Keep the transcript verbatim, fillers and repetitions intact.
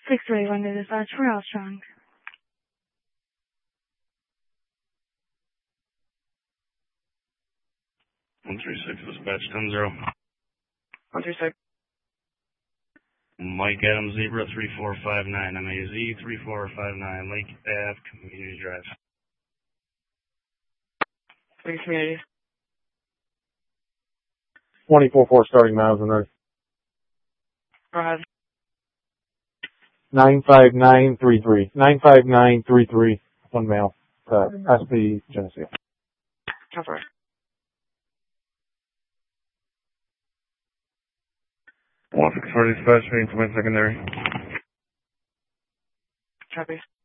six three one to dispatch for Armstrong. one three six dispatch ten zero. one three six. Mike Adams Zebra three four five nine. M A Z three four five nine. Lake Ave Community Drive. Three communities. twenty-four four starting miles on earth. Go ahead. nine five nine three three. nine five nine three three. One male. Uh, S P Geneseo. Cover. one six four dispatch, main command secondary. Copy.